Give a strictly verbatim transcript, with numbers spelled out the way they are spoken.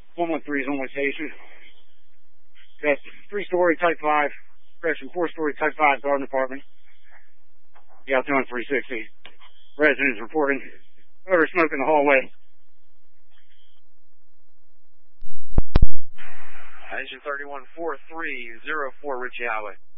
one one three is on location. Got three-story Type five, correction, four-story Type five garden apartment. Yeah, two on three sixty. Residents reporting odor of smoke in the hallway. Engine thirty-one four three zero four, Ritchie Highway.